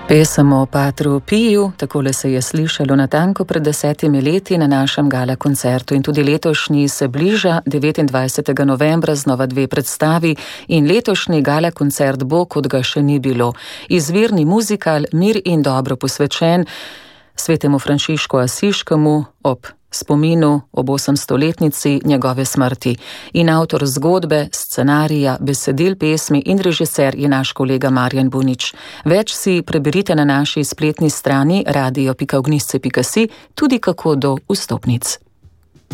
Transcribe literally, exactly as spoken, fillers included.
Pesem o Patru Piju, takole se je slišalo natanko pred desetimi leti na našem gala koncertu in tudi letošnji se bliža, devetindvajsetega novembra znova dve predstavi in letošnji gala koncert bo, kot ga še ni bilo. Izvirni muzikal Mir in dobro posvečen svetemu Frančišku Asiškemu ob spominu ob osemstoletnici njegove smrti. In avtor zgodbe, scenarija, besedil pesmi in režiser je naš kolega Marjan Bunič. Več si preberite na naši spletni strani radio pika ognjišče pika si, tudi kako do vstopnic.